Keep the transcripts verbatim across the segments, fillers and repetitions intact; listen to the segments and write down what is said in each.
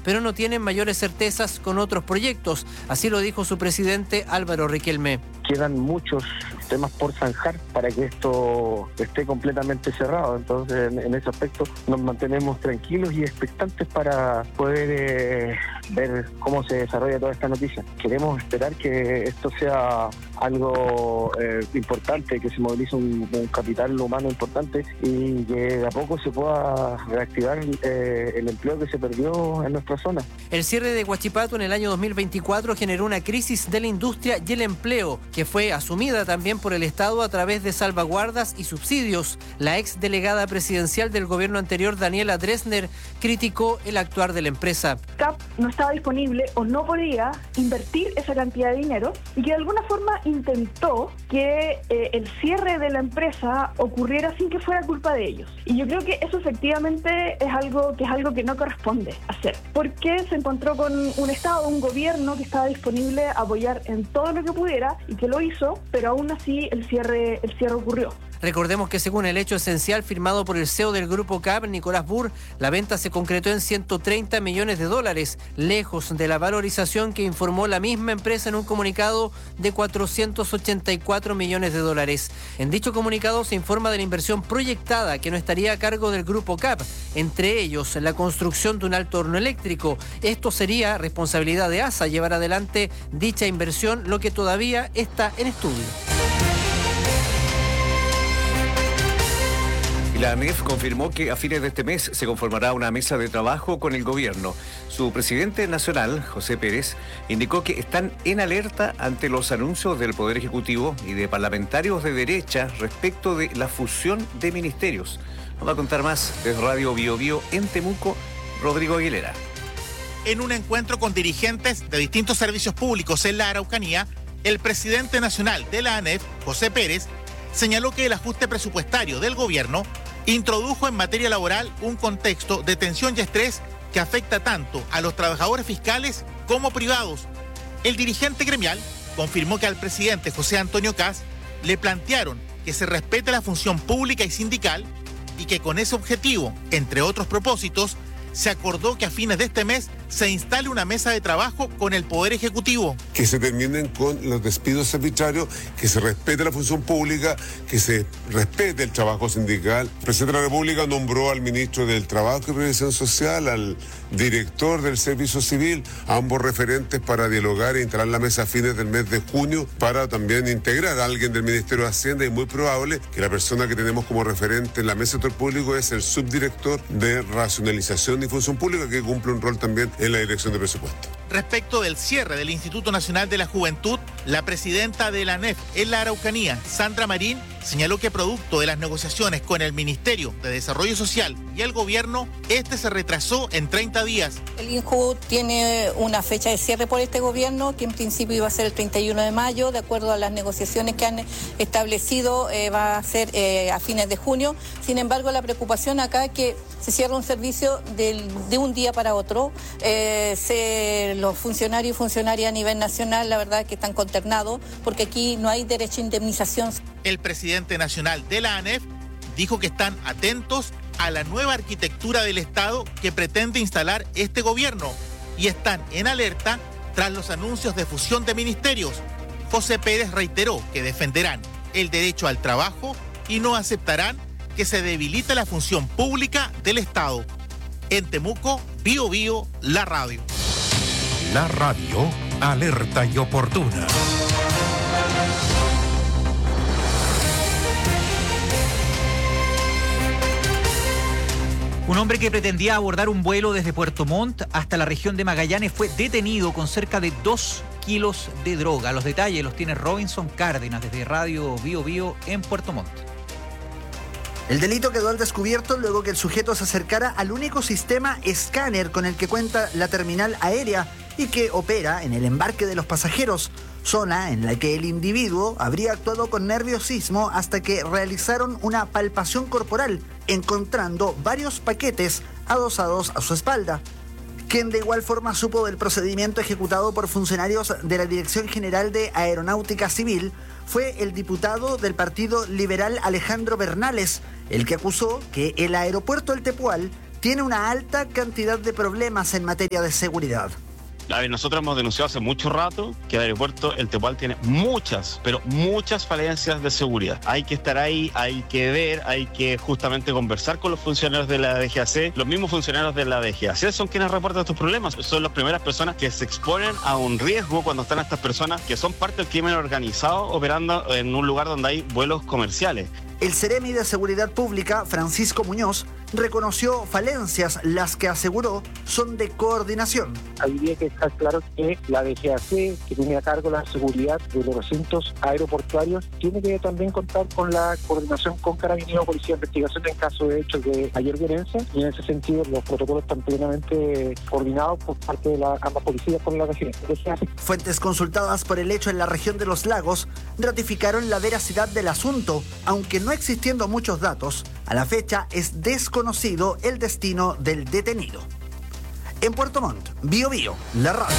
pero no tienen mayores certezas con otros proyectos. Así lo dijo su presidente Álvaro Riquelme. Quedan muchos temas por zanjar para que esto esté completamente cerrado. Entonces, en, en ese aspecto nos mantenemos tranquilos y expectantes para poder eh, ver cómo se desarrolla toda esta noticia. Queremos esperar que esto sea algo eh, importante, que se movilice un, un capital humano importante y que de a poco se pueda reactivar eh, el empleo que se perdió en nuestra zona. El cierre de Huachipato en el año dos mil veinticuatro generó una crisis de la industria y el empleo, que fue asumida también por el Estado a través de salvaguardas y subsidios. La ex delegada presidencial del gobierno anterior, Daniela Dresner, criticó el actuar de la empresa. C A P no estaba disponible o no podía invertir esa cantidad de dinero y que de alguna forma intentó que eh, el cierre de la empresa ocurriera sin que fuera culpa de ellos. Y yo creo que eso efectivamente es algo que es algo que no corresponde hacer, porque se encontró con un Estado, un gobierno que estaba disponible a apoyar en todo lo que pudiera y que lo hizo, pero aún así el cierre, el cierre ocurrió. Recordemos que según el hecho esencial firmado por el C E O del grupo C A P, Nicolás Burr, la venta se concretó en ciento treinta millones de dólares, lejos de la valorización que informó la misma empresa en un comunicado de cuatrocientos ochenta y cuatro millones de dólares. En dicho comunicado se informa de la inversión proyectada que no estaría a cargo del grupo C A P, entre ellos la construcción de un alto horno eléctrico. Esto sería responsabilidad de A S A llevar adelante dicha inversión, lo que todavía está en estudio. La ANEF confirmó que a fines de este mes se conformará una mesa de trabajo con el gobierno. Su presidente nacional, José Pérez, indicó que están en alerta ante los anuncios del Poder Ejecutivo y de parlamentarios de derecha respecto de la fusión de ministerios. Nos va a contar más desde Radio Bio Bio en Temuco, Rodrigo Aguilera. En un encuentro con dirigentes de distintos servicios públicos en la Araucanía, el presidente nacional de la ANEF, José Pérez, señaló que el ajuste presupuestario del gobierno introdujo en materia laboral un contexto de tensión y estrés que afecta tanto a los trabajadores fiscales como privados. El dirigente gremial confirmó que al presidente José Antonio Kast le plantearon que se respete la función pública y sindical y que con ese objetivo, entre otros propósitos, se acordó que a fines de este mes se instale una mesa de trabajo con el Poder Ejecutivo. Que se terminen con los despidos arbitrarios, que se respete la función pública, que se respete el trabajo sindical. El presidente de la República nombró al ministro del Trabajo y Previsión Social, al director del Servicio Civil, ambos referentes para dialogar e instalar la mesa a fines del mes de junio, para también integrar a alguien del Ministerio de Hacienda. Y muy probable que la persona que tenemos como referente en la mesa de sector público es el subdirector de Racionalización y Función Pública, que cumple un rol también en la dirección de presupuesto. Respecto del cierre del Instituto Nacional de la Juventud, la presidenta de la ANEF en la Araucanía, Sandra Marín, señaló que producto de las negociaciones con el Ministerio de Desarrollo Social y el gobierno, este se retrasó en treinta días. El INJU tiene una fecha de cierre por este gobierno, que en principio iba a ser el treinta y uno de mayo, de acuerdo a las negociaciones que han establecido, eh, va a ser eh, a fines de junio. Sin embargo, la preocupación acá es que se cierra un servicio del, de un día para otro. Eh, se, los funcionarios y funcionarias a nivel nacional, la verdad es que están consternados, porque aquí no hay derecho a indemnización. El presidente nacional de la ANEF dijo que están atentos a la nueva arquitectura del Estado que pretende instalar este gobierno y están en alerta tras los anuncios de fusión de ministerios. José Pérez reiteró que defenderán el derecho al trabajo y no aceptarán que se debilite la función pública del Estado. En Temuco, Bio Bio, la radio. La radio, alerta y oportuna. Un hombre que pretendía abordar un vuelo desde Puerto Montt hasta la región de Magallanes fue detenido con cerca de dos kilos de droga. Los detalles los tiene Robinson Cárdenas desde Radio Bio Bio en Puerto Montt. El delito quedó al descubierto luego que el sujeto se acercara al único sistema escáner con el que cuenta la terminal aérea y que opera en el embarque de los pasajeros, zona en la que el individuo habría actuado con nerviosismo hasta que realizaron una palpación corporal, encontrando varios paquetes adosados a su espalda. Quien de igual forma supo del procedimiento ejecutado por funcionarios de la Dirección General de Aeronáutica Civil fue el diputado del Partido Liberal Alejandro Bernales, el que acusó que el aeropuerto El Tepual tiene una alta cantidad de problemas en materia de seguridad. A ver, nosotros hemos denunciado hace mucho rato que el aeropuerto El Tepual tiene muchas, pero muchas falencias de seguridad. Hay que estar ahí, hay que ver, hay que justamente conversar con los funcionarios de la D G A C. Los mismos funcionarios de la D G A C son quienes reportan estos problemas. Son las primeras personas que se exponen a un riesgo cuando están estas personas que son parte del crimen organizado operando en un lugar donde hay vuelos comerciales. El Ceremi de Seguridad Pública, Francisco Muñoz, reconoció falencias, las que aseguró son de coordinación. Habría que estar claro que la D G A C, que tiene a cargo la seguridad de los recintos aeroportuarios, tiene que también contar con la coordinación con Carabineros, Policía de Investigación en caso de hechos de mayor violencia, y en ese sentido los protocolos están plenamente coordinados por parte de la, ambas policías con la D G A C. Fuentes consultadas por el hecho en la región de Los Lagos ratificaron la veracidad del asunto, aunque no existiendo muchos datos, a la fecha es desconocido el destino del detenido. En Puerto Montt, Bio Bio, la radio.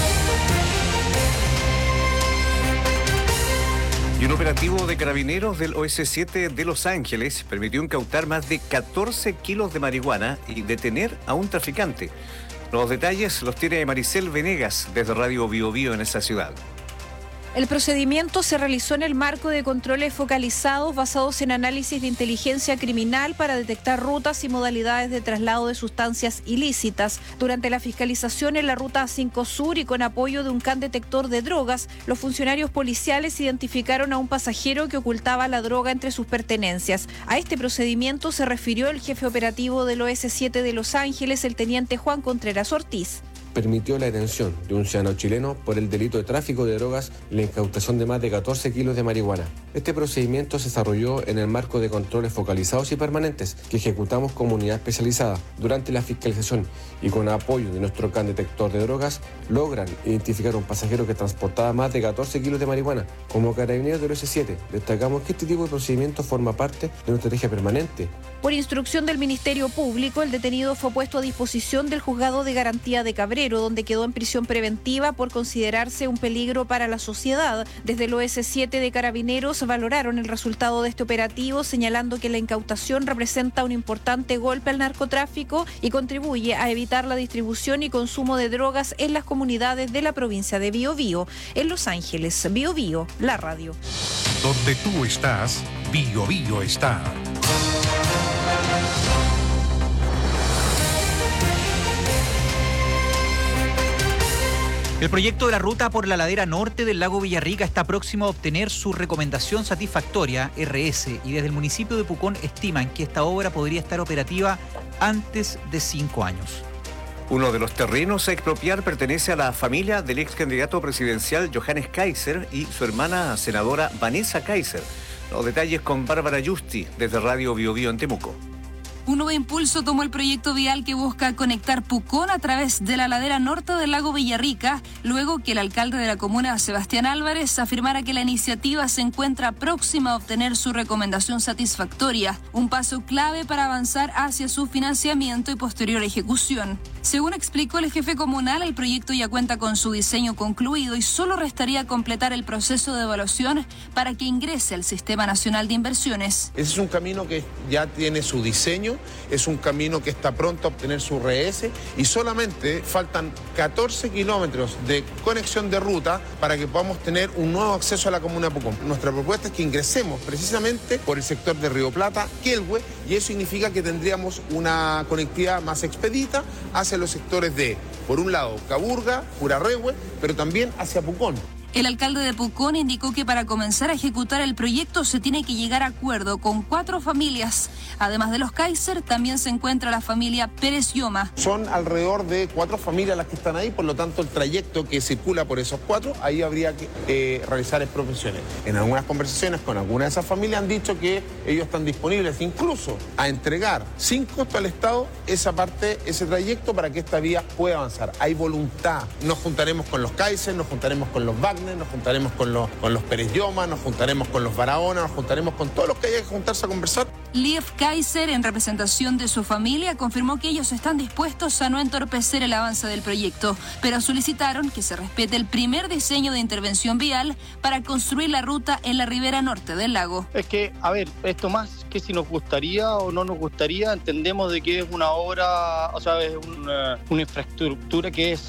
Y un operativo de carabineros del O S siete de Los Ángeles permitió incautar más de catorce kilos de marihuana y detener a un traficante. Los detalles los tiene Maricel Venegas desde Radio Bio Bio en esa ciudad. El procedimiento se realizó en el marco de controles focalizados basados en análisis de inteligencia criminal para detectar rutas y modalidades de traslado de sustancias ilícitas. Durante la fiscalización en la ruta cinco Sur y con apoyo de un can detector de drogas, los funcionarios policiales identificaron a un pasajero que ocultaba la droga entre sus pertenencias. A este procedimiento se refirió el jefe operativo del O S siete de Los Ángeles, el teniente Juan Contreras Ortiz. Permitió la detención de un ciudadano chileno por el delito de tráfico de drogas y la incautación de más de catorce kilos de marihuana. Este procedimiento se desarrolló en el marco de controles focalizados y permanentes que ejecutamos como unidad especializada. Durante la fiscalización y con apoyo de nuestro can detector de drogas, logran identificar a un pasajero que transportaba más de catorce kilos de marihuana. Como carabineros del O S siete, destacamos que este tipo de procedimiento forma parte de una estrategia permanente. Por instrucción del Ministerio Público, el detenido fue puesto a disposición del Juzgado de Garantía de Cabrero, donde quedó en prisión preventiva por considerarse un peligro para la sociedad. Desde el O S siete de Carabineros valoraron el resultado de este operativo, señalando que la incautación representa un importante golpe al narcotráfico y contribuye a evitar la distribución y consumo de drogas en las comunidades de la provincia de Bio Bio. En Los Ángeles, Bio Bio, la radio. Donde tú estás, Bio Bio está. El proyecto de la ruta por la ladera norte del lago Villarrica está próximo a obtener su recomendación satisfactoria, R S, y desde el municipio de Pucón estiman que esta obra podría estar operativa antes de cinco años. Uno de los terrenos a expropiar pertenece a la familia del ex candidato presidencial Johannes Kaiser y su hermana senadora Vanessa Kaiser. Los detalles con Bárbara Justi desde Radio Bio Bio en Temuco. Un nuevo impulso tomó el proyecto vial que busca conectar Pucón a través de la ladera norte del lago Villarrica, luego que el alcalde de la comuna, Sebastián Álvarez, afirmara que la iniciativa se encuentra próxima a obtener su recomendación satisfactoria, un paso clave para avanzar hacia su financiamiento y posterior ejecución. Según explicó el jefe comunal, el proyecto ya cuenta con su diseño concluido y solo restaría completar el proceso de evaluación para que ingrese al Sistema Nacional de Inversiones. Ese es un camino que ya tiene su diseño, es un camino que está pronto a obtener su R S y solamente faltan catorce kilómetros de conexión de ruta para que podamos tener un nuevo acceso a la comuna de Pucón. Nuestra propuesta es que ingresemos precisamente por el sector de Río Plata, Quelhue, y eso significa que tendríamos una conectividad más expedita hacia los sectores de, por un lado, Caburga, Purarrehue, pero también hacia Pucón. El alcalde de Pucón indicó que para comenzar a ejecutar el proyecto se tiene que llegar a acuerdo con cuatro familias. Además de los Kaiser, también se encuentra la familia Pérez Yoma. Son alrededor de cuatro familias las que están ahí, por lo tanto el trayecto que circula por esos cuatro, ahí habría que eh, realizar expropiaciones. En algunas conversaciones con algunas de esas familias han dicho que ellos están disponibles incluso a entregar sin costo al Estado esa parte, ese trayecto para que esta vía pueda avanzar. Hay voluntad. Nos juntaremos con los Kaiser, nos juntaremos con los Wagner, Verne, nos juntaremos con los, con los Pérez Lloma, nos juntaremos con los Barahona, nos juntaremos con todos los que haya que juntarse a conversar. Lief Kaiser, en representación de su familia, confirmó que ellos están dispuestos a no entorpecer el avance del proyecto, pero solicitaron que se respete el primer diseño de intervención vial para construir la ruta en la ribera norte del lago. Es que, a ver, esto más que si nos gustaría o no nos gustaría, entendemos de que es una obra, o sea, es una, una infraestructura que es